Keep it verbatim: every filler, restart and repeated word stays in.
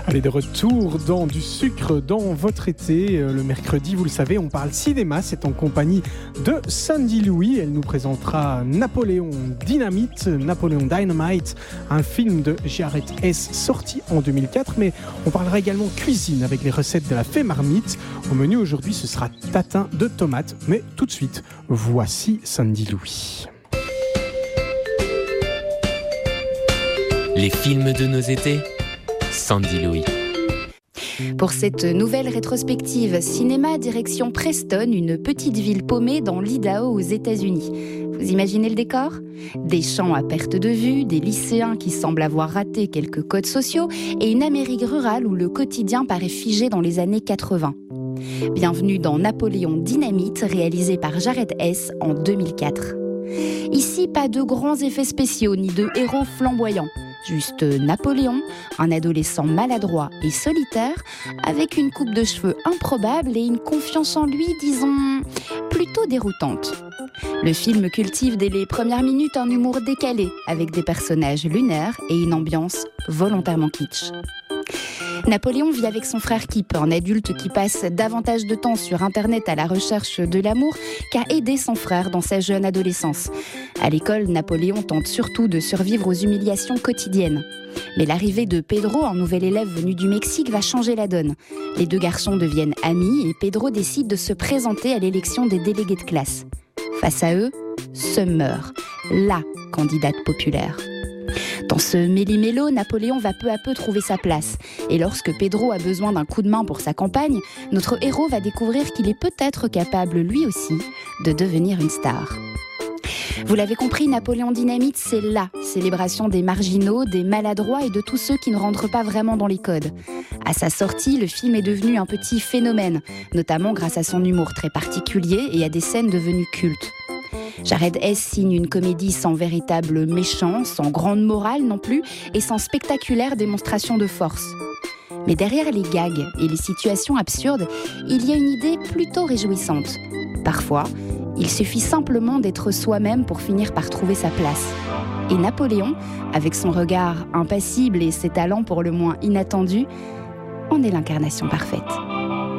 Allez, de retour dans du sucre dans votre été. Le mercredi, vous le savez, on parle cinéma. C'est en compagnie de Sandy Louis. Elle nous présentera Napoléon Dynamite, Napoléon Dynamite, un film de Jared Hess sorti en deux mille quatre. Mais on parlera également cuisine avec les recettes de la Fée Marmite. Au menu aujourd'hui, ce sera tatin de tomates. Mais tout de suite, voici Sandy Louis. Les films de nos étés, Sandy Louis. Pour cette nouvelle rétrospective cinéma direction Preston, une petite ville paumée dans l'Idaho aux États-Unis. Vous imaginez le décor ? Des champs à perte de vue, des lycéens qui semblent avoir raté quelques codes sociaux et une Amérique rurale où le quotidien paraît figé dans les années quatre-vingts. Bienvenue dans Napoléon Dynamite, réalisé par Jared Hess en deux mille quatre. Ici, pas de grands effets spéciaux ni de héros flamboyants. Juste Napoléon, un adolescent maladroit et solitaire, avec une coupe de cheveux improbable et une confiance en lui, disons, plutôt déroutante. Le film cultive dès les premières minutes un humour décalé, avec des personnages lunaires et une ambiance volontairement kitsch. Napoléon vit avec son frère Kip, un adulte qui passe davantage de temps sur Internet à la recherche de l'amour qu'à aider son frère dans sa jeune adolescence. À l'école, Napoléon tente surtout de survivre aux humiliations quotidiennes. Mais l'arrivée de Pedro, un nouvel élève venu du Mexique, va changer la donne. Les deux garçons deviennent amis et Pedro décide de se présenter à l'élection des délégués de classe. Face à eux, Summer, la candidate populaire. Dans ce méli-mélo, Napoléon va peu à peu trouver sa place. Et lorsque Pedro a besoin d'un coup de main pour sa campagne, notre héros va découvrir qu'il est peut-être capable, lui aussi, de devenir une star. Vous l'avez compris, Napoléon Dynamite, c'est la célébration des marginaux, des maladroits et de tous ceux qui ne rentrent pas vraiment dans les codes. À sa sortie, le film est devenu un petit phénomène, notamment grâce à son humour très particulier et à des scènes devenues cultes. Jared Hess signe une comédie sans véritable méchant, sans grande morale non plus, et sans spectaculaire démonstration de force. Mais derrière les gags et les situations absurdes, il y a une idée plutôt réjouissante. Parfois, il suffit simplement d'être soi-même pour finir par trouver sa place. Et Napoléon, avec son regard impassible et ses talents pour le moins inattendus, en est l'incarnation parfaite.